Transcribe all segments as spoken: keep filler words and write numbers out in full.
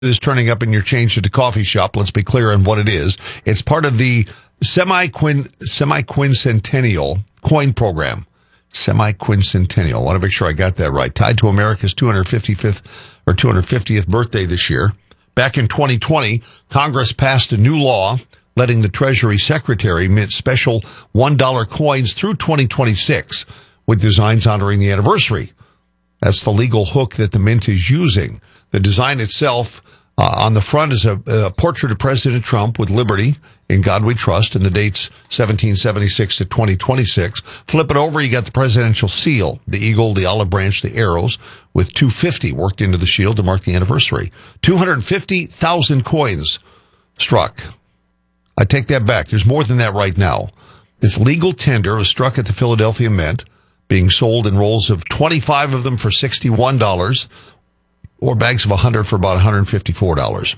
is turning up in your change at the coffee shop. Let's be clear on what it is. It's part of the semi-quin, semi-quincentennial coin program. Semi-quincentennial. I want to make sure I got that right. Tied to America's two hundred fifty-fifth or two hundred fiftieth birthday this year. Back in twenty twenty, Congress passed a new law letting the Treasury Secretary mint special one dollar coins through twenty twenty-six with designs honoring the anniversary. That's the legal hook that the mint is using. The design itself uh, on the front is a, a portrait of President Trump with liberty, in God we trust, and the dates seventeen seventy-six to twenty twenty-six. Flip it over, you got the presidential seal, the eagle, the olive branch, the arrows, with two hundred fifty worked into the shield to mark the anniversary. two hundred fifty thousand coins struck. I take that back. There's more than that right now. This legal tender was struck at the Philadelphia Mint, being sold in rolls of twenty-five of them for sixty-one dollars, or bags of one hundred for about one hundred fifty-four dollars.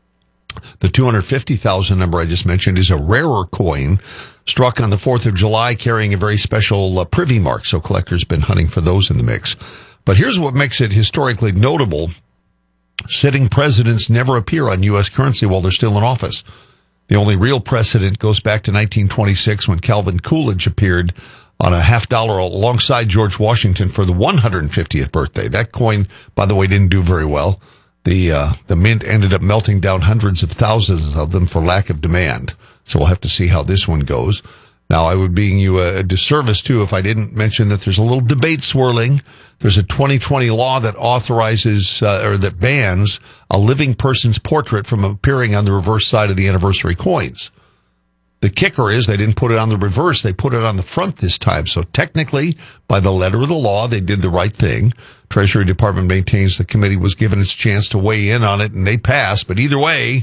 The two hundred fifty thousand number I just mentioned is a rarer coin struck on the fourth of July carrying a very special uh, privy mark, so collectors have been hunting for those in the mix. But here's what makes it historically notable. Sitting presidents never appear on U S currency while they're still in office. The only real precedent goes back to nineteen twenty-six when Calvin Coolidge appeared on a half dollar alongside George Washington for the one hundred fiftieth birthday. That coin, by the way, didn't do very well. The uh, the mint ended up melting down hundreds of thousands of them for lack of demand. So we'll have to see how this one goes. Now, I would be you a, a disservice, too, if I didn't mention that there's a little debate swirling. There's a twenty twenty law that authorizes uh, or that bans a living person's portrait from appearing on the reverse side of the anniversary coins. The kicker is they didn't put it on the reverse. They put it on the front this time. So technically, by the letter of the law, they did the right thing. Treasury Department maintains the committee was given its chance to weigh in on it, and they passed. But either way,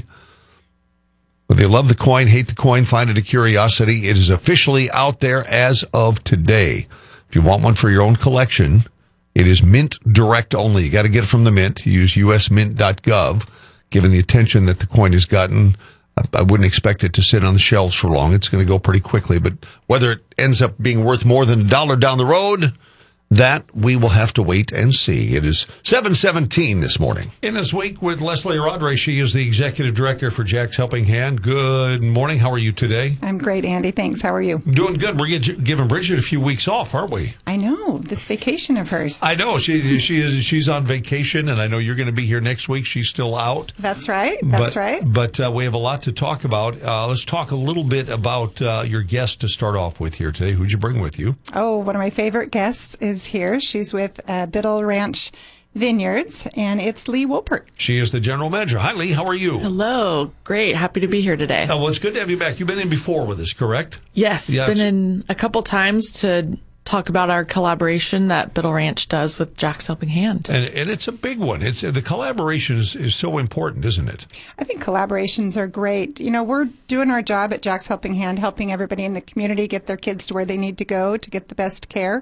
whether they love the coin, hate the coin, find it a curiosity, it is officially out there as of today. If you want one for your own collection, it is Mint Direct only. You got to get it from the Mint. Use U S mint dot gov. Given the attention that the coin has gotten, I wouldn't expect it to sit on the shelves for long. It's going to go pretty quickly. But whether it ends up being worth more than a dollar down the road, that we will have to wait and see. It is seven seventeen this morning. In this week with Leslie Rodray, she is the executive director for Jack's Helping Hand. Good morning. How are you today? I'm great, Andy. Thanks. How are you? Doing good. We're giving Bridget a few weeks off, aren't we? I know. This vacation of hers. I know. She she is. She's on vacation, and I know you're going to be here next week. She's still out. That's right. That's but, right. But uh, we have a lot to talk about. Uh, let's talk a little bit about uh, your guest to start off with here today. Who'd you bring with you? Oh, one of my favorite guests is here. She's with uh, Biddle Ranch Vineyards, and it's Lee Wolpert. She is the general manager. Hi, Lee. How are you? Hello. Great. Happy to be here today. Uh, well, it's good to have you back. You've been in before with us, correct? Yes. Yeah, been in a couple times to talk about our collaboration that Biddle Ranch does with Jack's Helping Hand. And, and it's a big one. It's the collaboration is, is so important, isn't it? I think collaborations are great. You know, we're doing our job at Jack's Helping Hand, helping everybody in the community get their kids to where they need to go to get the best care.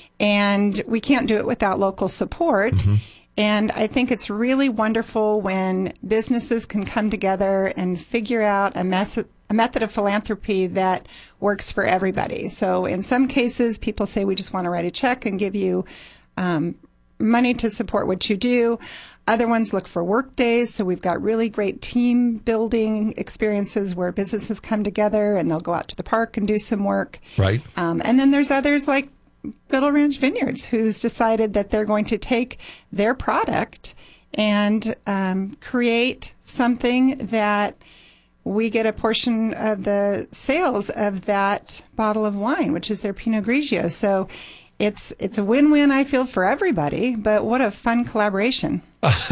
And we can't do it without local support. Mm-hmm. And I think it's really wonderful when businesses can come together and figure out a method, a method of philanthropy that works for everybody. So in some cases, people say we just want to write a check and give you um, money to support what you do. Other ones look for work days. So we've got really great team building experiences where businesses come together and they'll go out to the park and do some work. Right. Um, and then there's others like Biddle Ranch Vineyards, who's decided that they're going to take their product and um, create something that we get a portion of the sales of that bottle of wine, which is their Pinot Grigio. So it's it's a win-win, I feel, for everybody. But what a fun collaboration.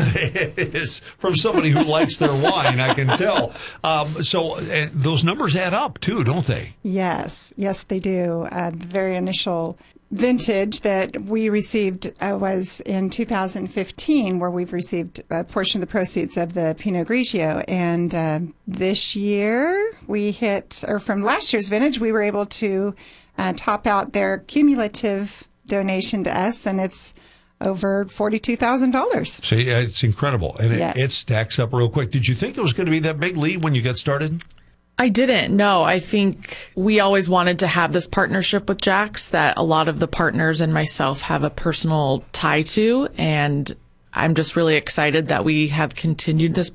It is from somebody who likes their wine, I can tell. Um, so uh, those numbers add up, too, don't they? Yes. Yes, they do. Uh, the very initial vintage that we received uh, was in two thousand fifteen, where we've received a portion of the proceeds of the Pinot Grigio. And uh, this year we hit, or from last year's vintage, we were able to uh, top out their cumulative donation to us, and it's over forty-two thousand dollars. See, it's incredible. And it, yes. it stacks up real quick. Did you think it was going to be that big, Lee, when you got started? I didn't. No, I think we always wanted to have this partnership with Jack's that a lot of the partners and myself have a personal tie to. And I'm just really excited that we have continued this